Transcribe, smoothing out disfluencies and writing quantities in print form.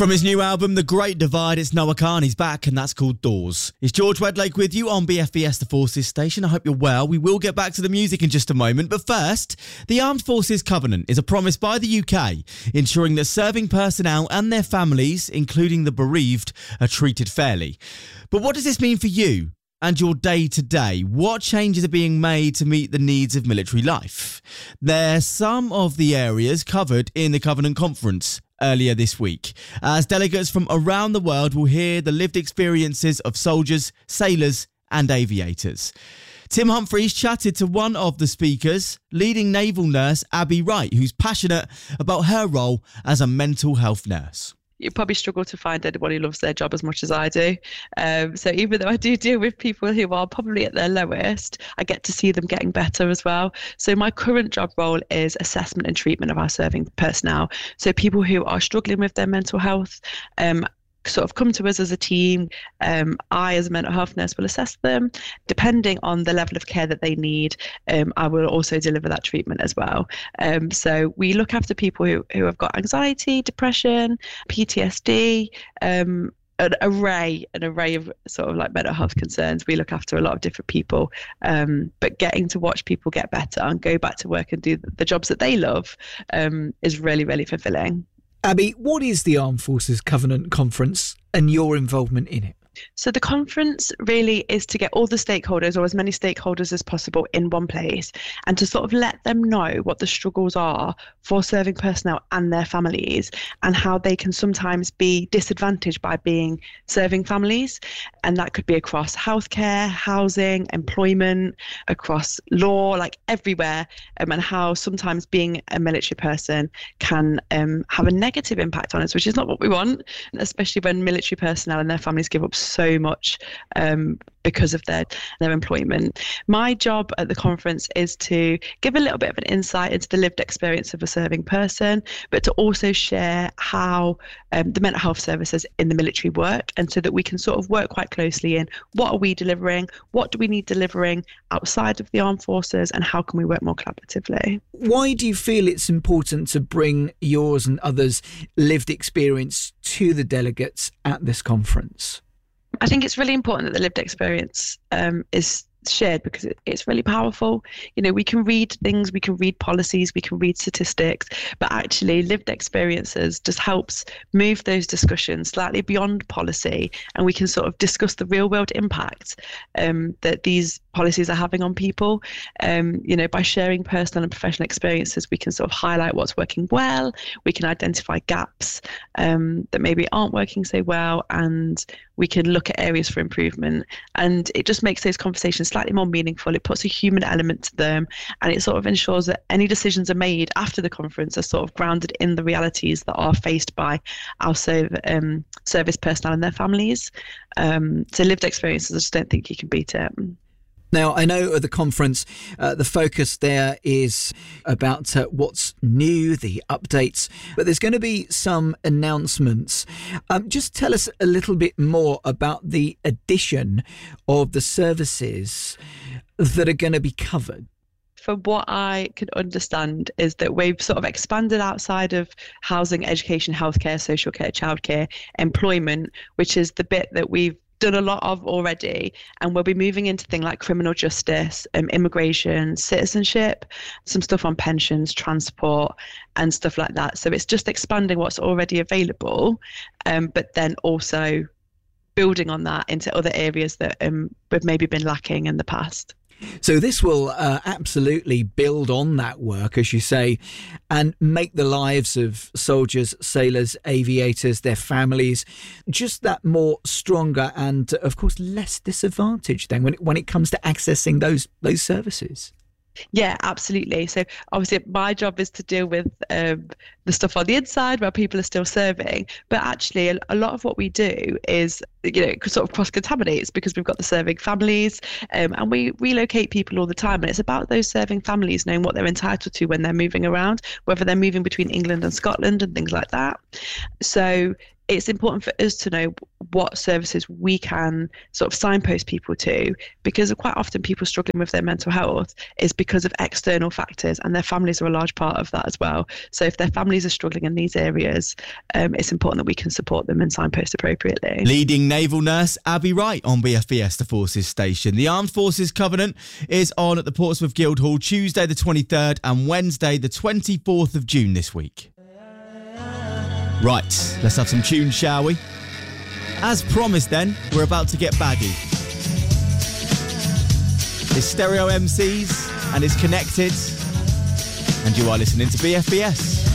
From his new album, The Great Divide, it's Noah Khan. He's back, and that's called Doors. It's George Wedlake with you on BFBS The Forces station. I hope you're well. We will get back to the music in just a moment. But first, the Armed Forces Covenant is a promise by the UK, ensuring that serving personnel and their families, including the bereaved, are treated fairly. But what does this mean for you and your day-to-day? What changes are being made to meet the needs of military life? They're some of the areas covered in the Covenant Conference earlier this week, as delegates from around the world will hear the lived experiences of soldiers, sailors and aviators. Tim Humphries chatted to one of the speakers, leading naval nurse Abby Wright, who's passionate about her role as a mental health nurse. You probably struggle to find anyone who loves their job as much as I do. So even though I do deal with people who are probably at their lowest, I get to see them getting better as well. So my current job role is assessment and treatment of our serving personnel. So people who are struggling with their mental health, sort of come to us as a team. I, as a mental health nurse, will assess them. Depending on the level of care that they need, I will also deliver that treatment as well. So we look after people who have got anxiety, depression, PTSD, an array of sort of like mental health concerns. We look after a lot of different people, but getting to watch people get better and go back to work and do the jobs that they love is really, really fulfilling. Abby, what is the Armed Forces Covenant Conference and your involvement in it? So the conference really is to get all the stakeholders, or as many stakeholders as possible, in one place and to sort of let them know what the struggles are for serving personnel and their families, and how they can sometimes be disadvantaged by being serving families. And that could be across healthcare, housing, employment, across law, like everywhere, and how sometimes being a military person can have a negative impact on us, which is not what we want, especially when military personnel and their families give up so much because of their employment. My job at the conference is to give a little bit of an insight into the lived experience of a serving person, but to also share how the mental health services in the military work, and so that we can sort of work quite closely in what are we delivering, what do we need delivering outside of the armed forces, and how can we work more collaboratively. Why do you feel it's important to bring yours and others' lived experience to the delegates at this conference? I think it's really important that the lived experience is shared, because it's really powerful. You know, we can read things, we can read policies, we can read statistics, but actually lived experiences just helps move those discussions slightly beyond policy, and we can sort of discuss the real world impact that these policies are having on people. You know, by sharing personal and professional experiences, we can sort of highlight what's working well, we can identify gaps that maybe aren't working so well, and we can look at areas for improvement. And it just makes those conversations slightly more meaningful. It puts a human element to them, and it sort of ensures that any decisions are made after the conference are sort of grounded in the realities that are faced by our service personnel and their families. So lived experiences, I just don't think you can beat it. Now, I know at the conference, the focus there is about what's new, the updates, but there's going to be some announcements. Just tell us a little bit more about the addition of the services that are going to be covered. From what I can understand is that we've sort of expanded outside of housing, education, healthcare, social care, childcare, employment, which is the bit that we've done a lot of already, and we'll be moving into things like criminal justice, immigration, citizenship, some stuff on pensions, transport and stuff like that. So it's just expanding what's already available, but then also building on that into other areas that we've maybe been lacking in the past. So this will absolutely build on that work, as you say, and make the lives of soldiers, sailors, aviators, their families, just that more stronger and, of course, less disadvantaged then when it comes to accessing those services. Yeah, absolutely. So obviously my job is to deal with the stuff on the inside where people are still serving, but actually a lot of what we do is, you know, sort of cross-contaminates, because we've got the serving families and we relocate people all the time, and it's about those serving families knowing what they're entitled to when they're moving around, whether they're moving between England and Scotland and things like that. So it's important for us to know what services we can sort of signpost people to, because quite often people struggling with their mental health is because of external factors, and their families are a large part of that as well. So if their families are struggling in these areas, it's important that we can support them and signpost appropriately. Leading naval nurse Abby Wright on BFBS The Forces station. The Armed Forces Covenant is on at the Portsmouth Guildhall Tuesday the 23rd and Wednesday the 24th of June this week. Right, let's have some tunes, shall we? As promised then, we're about to get baggy. It's Stereo MCs and it's Connected, and you are listening to BFBS.